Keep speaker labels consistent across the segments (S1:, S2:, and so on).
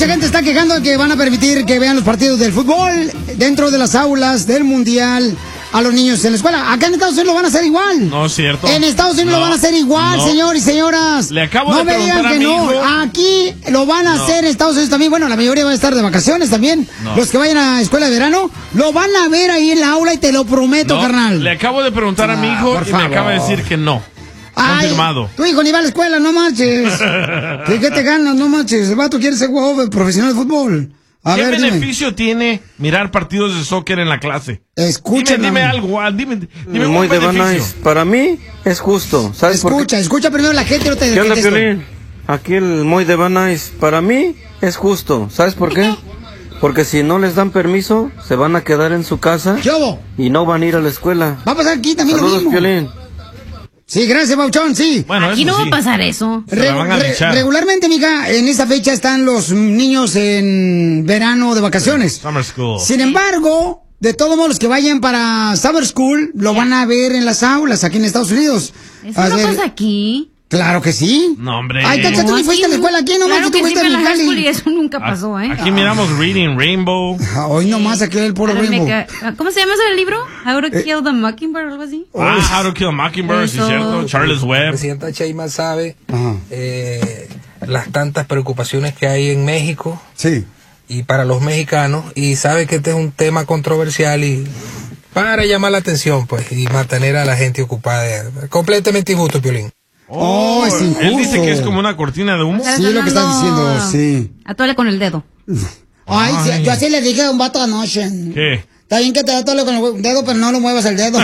S1: mucha gente está quejando de que van a permitir que vean los partidos del fútbol dentro de las aulas del Mundial a los niños en la escuela. Acá en Estados Unidos lo van a hacer igual.
S2: No es cierto.
S1: En Estados Unidos lo van a hacer igual, señores y señoras.
S2: Le acabo de preguntar a mi hijo.
S1: Aquí lo van a hacer en Estados Unidos también. Bueno, la mayoría va a estar de vacaciones también. Los que vayan a escuela de verano lo van a ver ahí en la aula y te lo prometo, carnal.
S2: Le acabo de preguntar a mi hijo y me acaba de decir que no. Confirmado.
S1: Tu hijo ni va a la escuela, no marches. ¿Qué te ganas? No marches. El vato quiere ser jugador profesional de fútbol.
S2: ¿Qué beneficio tiene mirar partidos de sóquer en la clase?
S1: Escúchame.
S2: Dime algo, dime
S3: Muy
S2: un beneficio.
S3: Nice. Para mí es justo. ¿Sabes por qué?
S1: Escucha primero la gente, no te
S3: ¿Qué onda, Piolín? Aquí el muy de Van Nice. Para mí es justo. ¿Sabes por qué? Porque si no les dan permiso, se van a quedar en su casa y no van a ir a la escuela.
S1: Va a pasar aquí también.
S3: Saludos,
S1: lo mismo.
S3: Piolín.
S1: Sí, gracias, Pauchón, sí.
S2: Bueno,
S4: aquí no va a pasar eso.
S1: Regularmente, mija, en esa fecha están los niños en verano de vacaciones.
S2: Summer School.
S1: Sin embargo, de todos modos, los que vayan para Summer School lo van a ver en las aulas aquí en Estados Unidos.
S4: ¿Eso no pasa aquí?
S1: Claro que sí.
S2: No, hombre.
S1: Ay, Cacha, tú ni fuiste a la escuela aquí, nomás
S4: claro
S1: que tú fuiste a Mexicali.
S4: Y eso nunca pasó, ¿eh?
S2: Aquí miramos Reading Rainbow.
S1: Hoy nomás aquí el puro Rainbow.
S4: ¿Cómo se llama ese libro? How to Kill the Mockingbird o algo así.
S2: How to Kill a Mockingbird, sí, cierto. Charles Webb.
S5: La presidenta Sheinbaum sabe las tantas preocupaciones que hay en México.
S1: Sí.
S5: Y para los mexicanos. Y sabe que este es un tema controversial y para llamar la atención, pues, y mantener a la gente ocupada. Completamente injusto, Piolín.
S1: Es injusto.
S2: Él dice que es como una cortina de humo.
S1: Sí, lo que está diciendo, sí.
S4: Atole con el dedo.
S1: Ay, sí, yo así le dije a un vato anoche.
S2: ¿Qué?
S1: Está bien que te atole con el dedo, pero no lo muevas el dedo.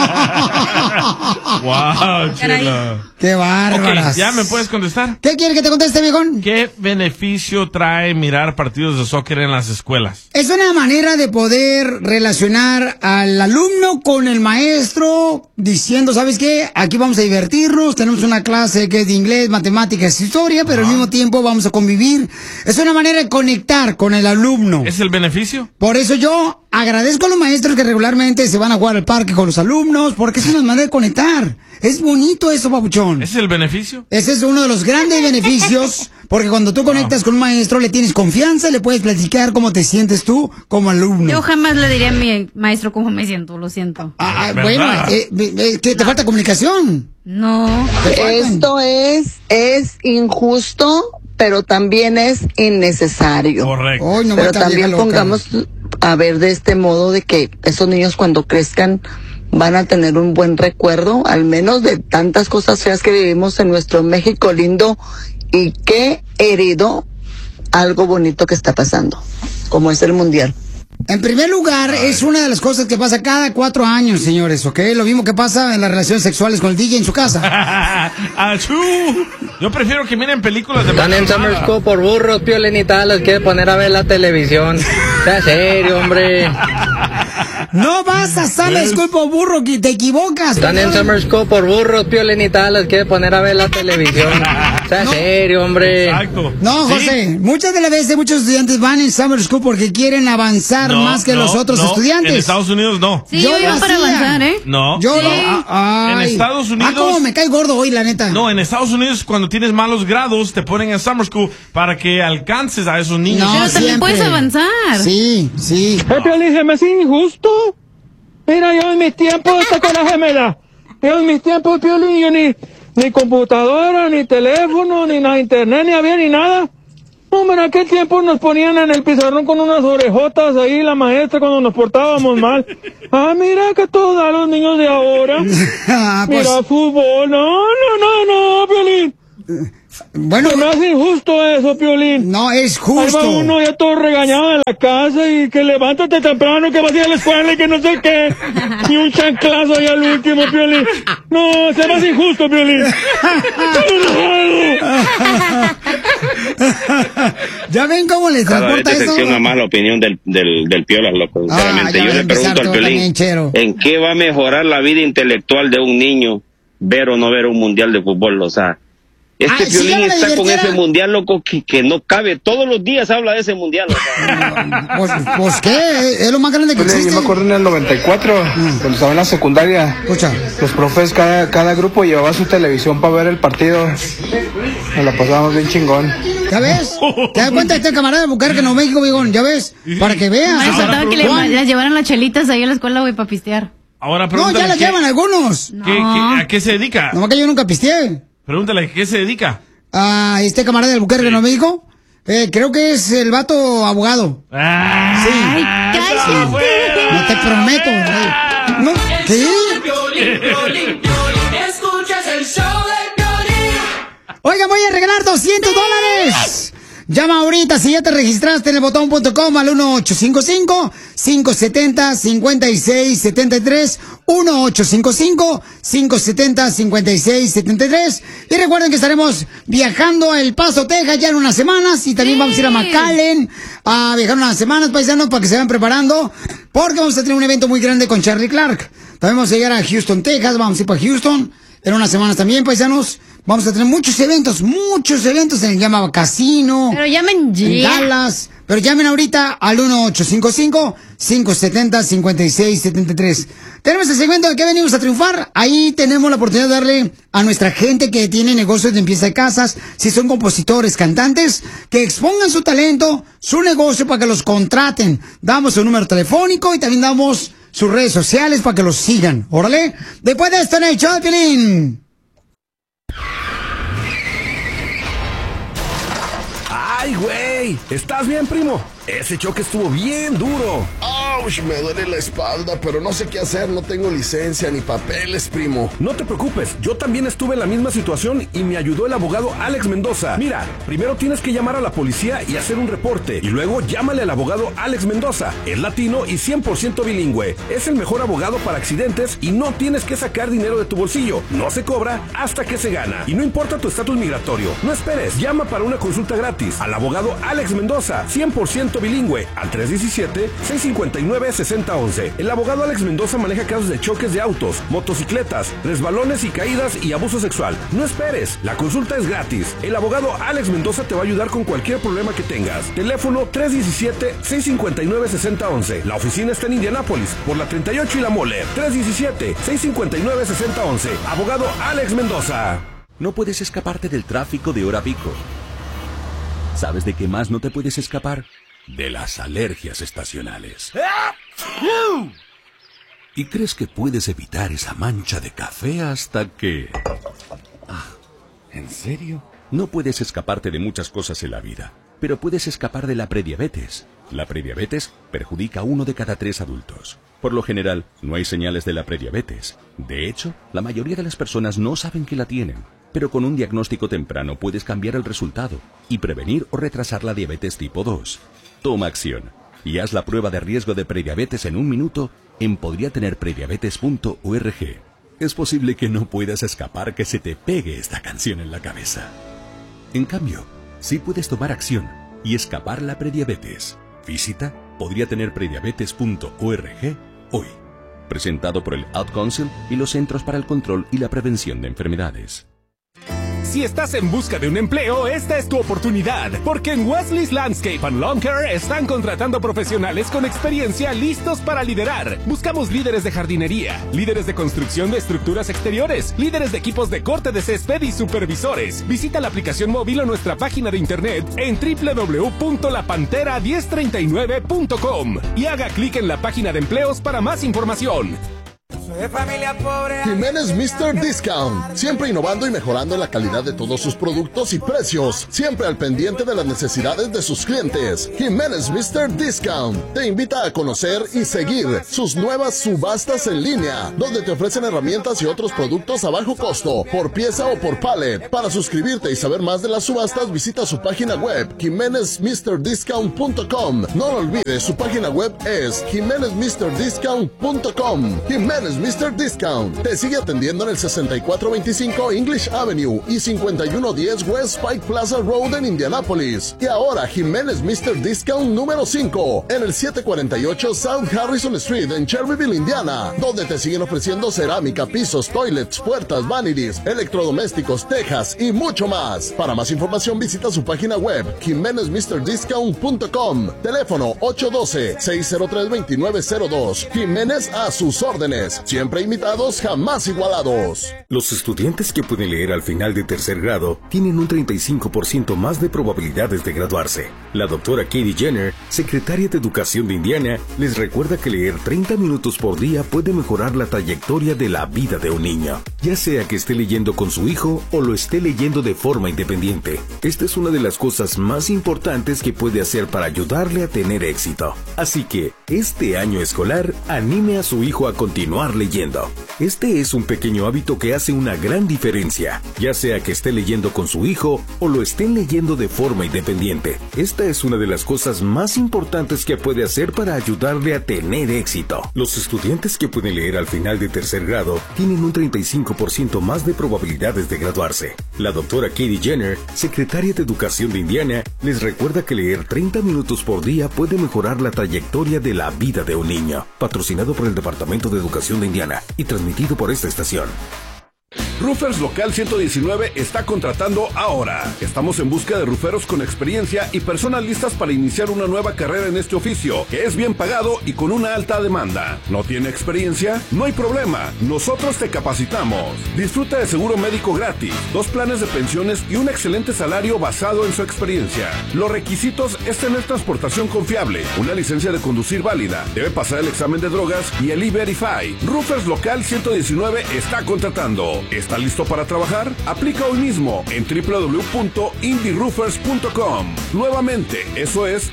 S2: Wow, chela.
S1: Qué bárbaras.
S2: Okay, ¿ya me puedes contestar?
S1: ¿Qué quiere que te conteste, viejón?
S2: ¿Qué beneficio trae mirar partidos de soccer en las escuelas?
S1: Es una manera de poder relacionar al alumno con el maestro, diciendo, ¿sabes qué? Aquí vamos a divertirnos, tenemos una clase que es de inglés, matemáticas, historia, pero al mismo tiempo vamos a convivir. Es una manera de conectar con el alumno.
S2: ¿Es el beneficio?
S1: Por eso yo agradezco a los maestros que regularmente se van a jugar al parque con los alumnos, porque es una manera de conectar. Es bonito eso, papuchón.
S2: ¿Ese es el beneficio?
S1: Ese es uno de los grandes beneficios, porque cuando tú conectas con un maestro, le tienes confianza, le puedes platicar cómo te sientes tú como alumno.
S4: Yo jamás le diría a mi maestro cómo me siento, lo siento.
S1: Bueno, ¿qué te falta comunicación?
S4: No.
S6: Esto es injusto, pero también es innecesario.
S2: Correcto.
S6: Pero también pongamos a ver de este modo de que esos niños cuando crezcan van a tener un buen recuerdo, al menos de tantas cosas feas que vivimos en nuestro México lindo, y que herido algo bonito que está pasando, como es el Mundial.
S1: En primer lugar, es una de las cosas que pasa cada 4 años, señores, ¿ok? Lo mismo que pasa en las relaciones sexuales con el DJ en su casa.
S2: ¡Achú! Yo prefiero que miren películas de...
S3: Están en Summer School por burros, Piolín, y tal, los quiere poner a ver la televisión. Sea serio, hombre.
S1: No vas a Summer School por burro, que te equivocas.
S3: Están en Summer School por burros, Piolín, y tal, los quiere poner a ver la televisión. Sea serio, hombre.
S2: Exacto.
S1: No, José, muchas de las veces muchos estudiantes van en Summer School porque quieren avanzar más que los otros estudiantes.
S2: En Estados Unidos no.
S4: Sí, yo iba para avanzar, ¿eh?
S2: No.
S1: Yo
S4: sí.
S2: En Estados Unidos...
S1: cómo me cae gordo hoy, la neta.
S2: No, en Estados Unidos cuando tienes malos grados te ponen en Summer School para que alcances a esos niños.
S1: No,
S4: pero también puedes avanzar.
S1: Sí.
S7: Piolín, se me hace injusto. Mira, yo en mis tiempos, esta con la gemela. Yo en mis tiempos, Piolín, yo ni computadora, ni teléfono, ni nada, internet, ni había ni nada. Hombre, en aquel tiempo nos ponían en el pizarrón con unas orejotas ahí, la maestra, cuando nos portábamos mal. Mira que todos a los niños de ahora. Mira, fútbol. No, Piolín.
S1: Bueno,
S7: se me hace injusto eso, Piolín.
S1: No, es justo.
S7: Ahí va uno ya todo regañado en la casa y que levántate temprano, que vas a ir a la escuela y que no sé qué. Y un chanclazo ahí al último, Piolín. No, se me hace injusto, Piolín.
S1: ¿Ya ven cómo les transporta eso?
S8: Cada más la opinión del Piolas, loco. Sinceramente, yo le pregunto al Piolín, ¿en qué va a mejorar la vida intelectual de un niño ver o no ver un mundial de fútbol? O sea, Piolín está con ese mundial, loco, que no cabe. Todos los días habla de ese mundial.
S1: Pues qué, es lo más grande que existe.
S9: Yo me acuerdo en el 94, cuando estaba en la secundaria.
S1: Escucha.
S9: Los profes, cada grupo llevaba su televisión para ver el partido. Nos la pasábamos bien chingón.
S1: ¿Ya ves? ¿Te das cuenta de este camarada de Bucarque, Nuevo México, Vigón? ¿Ya ves? Para que veas.
S4: Me faltaba que les llevaran las chelitas ahí a la escuela, güey, para pistear.
S2: Ahora
S1: no, ya las llevan algunos.
S2: ¿A qué se dedica?
S1: Nomás que yo nunca pisteé.
S2: Pregúntale, ¿a qué se dedica?
S1: A este camarada del Bucarque, Nuevo México. Creo que es el vato abogado. Sí.
S4: Ay, cállate.
S1: No te prometo. No, ¿qué?
S10: Escuchas el show de Piolín.
S1: Oiga, voy a regalar $200. Llama ahorita si ya te registraste en el botón.com al 1855-570-5673, 1855-570-5673. Y recuerden que estaremos viajando a El Paso, Texas, ya en unas semanas. Y también vamos a ir a McAllen a viajar unas semanas, paisanos, para que se vayan preparando. Porque vamos a tener un evento muy grande con Charlie Clark. También vamos a llegar a Houston, Texas. Vamos a ir para Houston en unas semanas también, paisanos. Vamos a tener muchos eventos en el Llama Casino.
S4: Pero llamen ya.
S1: En Dallas. Pero llamen ahorita al 1855-570-5673. Tenemos el segmento de que venimos a triunfar. Ahí tenemos la oportunidad de darle a nuestra gente que tiene negocios de limpieza de casas, si son compositores, cantantes, que expongan su talento, su negocio para que los contraten. Damos su número telefónico y también damos sus redes sociales para que los sigan. Órale. Después de esto en el show de Piolín.
S11: ¡Ay, güey! ¿Estás bien, primo? Ese choque estuvo bien duro.
S12: ¡Auch! Me duele la espalda, pero no sé qué hacer. No tengo licencia ni papeles, primo.
S11: No te preocupes. Yo también estuve en la misma situación y me ayudó el abogado Alex Mendoza. Mira, primero tienes que llamar a la policía y hacer un reporte. Y luego llámale al abogado Alex Mendoza. Es latino y 100% bilingüe. Es el mejor abogado para accidentes y no tienes que sacar dinero de tu bolsillo. No se cobra hasta que se gana. Y no importa tu estatus migratorio. No esperes. Llama para una consulta gratis al abogado Alex Mendoza, 100% bilingüe, al 317-659-6011. El abogado Alex Mendoza maneja casos de choques de autos, motocicletas, resbalones y caídas y abuso sexual. No esperes, la consulta es gratis. El abogado Alex Mendoza te va a ayudar con cualquier problema que tengas. Teléfono 317-659-6011. La oficina está en Indianápolis, por la 38 y la Mole. 317-659-6011. Abogado Alex Mendoza.
S13: No puedes escaparte del tráfico de hora pico. ¿Sabes de qué más no te puedes escapar? De las alergias estacionales. ¿Y crees que puedes evitar esa mancha de café hasta que... ¿En serio? No puedes escaparte de muchas cosas en la vida, pero puedes escapar de la prediabetes. La prediabetes perjudica a 1 de cada 3 adultos. Por lo general, no hay señales de la prediabetes. De hecho, la mayoría de las personas no saben que la tienen. Pero con un diagnóstico temprano puedes cambiar el resultado y prevenir o retrasar la diabetes tipo 2. Toma acción y haz la prueba de riesgo de prediabetes en 1 minuto en podriatenerprediabetes.org. Es posible que no puedas escapar que se te pegue esta canción en la cabeza. En cambio, sí puedes tomar acción y escapar la prediabetes. Visita podriatenerprediabetes.org hoy. Presentado por el Ad Council y los Centros para el Control y la Prevención de Enfermedades.
S14: Si estás en busca de un empleo, esta es tu oportunidad, porque en Wesley's Landscape and Lawn Care están contratando profesionales con experiencia listos para liderar. Buscamos líderes de jardinería, líderes de construcción de estructuras exteriores, líderes de equipos de corte de césped y supervisores. Visita la aplicación móvil o nuestra página de internet en www.lapantera1039.com y haga clic en la página de empleos para más información.
S15: De familia pobre.
S12: Jiménez Mr. Discount, siempre innovando y mejorando la calidad de todos sus productos y precios, siempre al pendiente de las necesidades de sus clientes. Jiménez Mr. Discount te invita a conocer y seguir sus nuevas subastas en línea, donde te ofrecen herramientas y otros productos a bajo costo, por pieza o por pallet. Para suscribirte y saber más de las subastas, visita su página web, jimenezmrdiscount.com. No lo olvides, su página web es jimenezmrdiscount.com. Jiménez Mr. Discount te sigue atendiendo en el 6425 English Avenue y 5110 West Pike Plaza Road en Indianapolis. Y ahora Jiménez Mr. Discount número 5 en el 748 South Harrison Street en Cherryville, Indiana, donde te siguen ofreciendo cerámica, pisos, toilets, puertas, vanities, electrodomésticos, tejas y mucho más. Para más información visita su página web jimenezmrdiscount.com. Teléfono 812-603-2902. Jiménez a sus órdenes. Siempre imitados, jamás igualados.
S16: Los estudiantes que pueden leer al final de tercer grado tienen un 35% más de probabilidades de graduarse. La doctora Katie Jenner, secretaria de Educación de Indiana, les recuerda que leer 30 minutos por día puede mejorar la trayectoria de la vida de un niño, ya sea que esté leyendo con su hijo o lo esté leyendo de forma independiente. Esta es una de las cosas más importantes que puede hacer para ayudarle a tener éxito. Así que, este año escolar, anime a su hijo a continuar leyendo. Este es un pequeño hábito que hace una gran diferencia, ya sea que esté leyendo con su hijo o lo estén leyendo de forma independiente. Esta es una de las cosas más importantes que puede hacer para ayudarle a tener éxito. Los estudiantes que pueden leer al final de tercer grado tienen un 35% más de probabilidades de graduarse. La doctora Katie Jenner, secretaria de Educación de Indiana, les recuerda que leer 30 minutos por día puede mejorar la trayectoria de la vida de un niño. Patrocinado por el Departamento de Educación de Indiana y transmitido por esta estación.
S11: Roofers Local 119 está contratando ahora. Estamos en busca de rooferos con experiencia y personas listas para iniciar una nueva carrera en este oficio, que es bien pagado y con una alta demanda. ¿No tiene experiencia? No hay problema. Nosotros te capacitamos. Disfruta de seguro médico gratis, 2 planes de pensiones y un excelente salario basado en su experiencia. Los requisitos es tener transportación confiable, una licencia de conducir válida, debe pasar el examen de drogas y el E-Verify. Roofers Local 119 está contratando. ¿Está listo para trabajar? Aplica hoy mismo en www.indieroofers.com. Nuevamente, eso es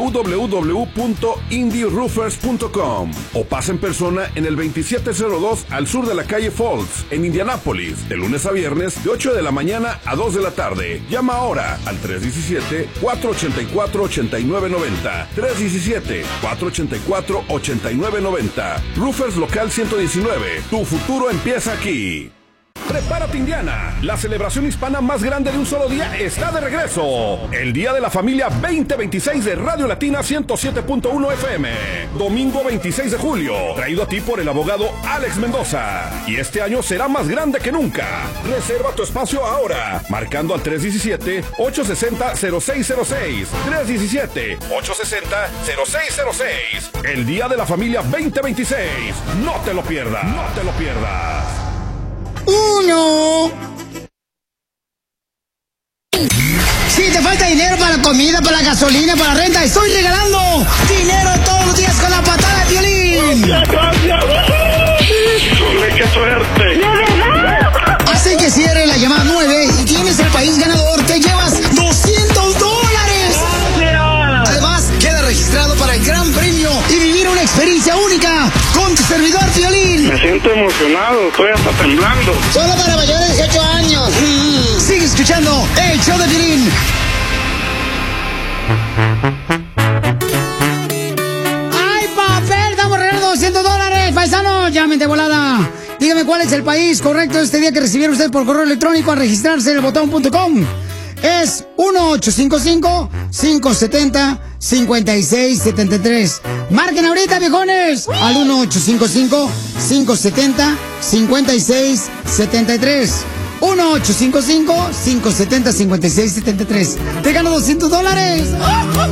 S11: www.indieroofers.com. O pasa en persona en el 2702 al sur de la calle Falls, en Indianápolis, de lunes a viernes de 8 de la mañana a 2 de la tarde. Llama ahora al 317-484-8990. 317-484-8990. Roofers Local 119. Tu futuro empieza aquí. Prepárate, Indiana. La celebración hispana más grande de un solo día está de regreso. El Día de la Familia 2026 de Radio Latina 107.1 FM. Domingo 26 de julio. Traído a ti por el abogado Alex Mendoza. Y este año será más grande que nunca. Reserva tu espacio ahora. Marcando al 317-860-0606. 317-860-0606. El Día de la Familia 2026. No te lo pierdas. No te lo pierdas.
S1: 1. Si te falta dinero para la comida, para la gasolina, para la renta, estoy regalando dinero todos los días con la patada de Piolín.
S10: ¡Qué suerte! ¡De verdad!
S1: Así que cierre la llamada 9 y tienes el país ganador. Te llevas $200. Además, queda registrado para el gran premio y vivir una experiencia única con tu servidor Piolín.
S10: Me siento emocionado, estoy hasta temblando.
S1: Solo para mayores de 18 años. Sigue escuchando el show de Piolín. ¡Ay, papel! Estamos regalando $200, paisanos. Llamen de volada. Dígame cuál es el país correcto este día que recibieron ustedes por correo electrónico al registrarse en el botón.com. Es 1-855-570-5673. Marquen ahorita, viejones, al 1-855-570-5673. 1-855-570-5673. Te gano $200.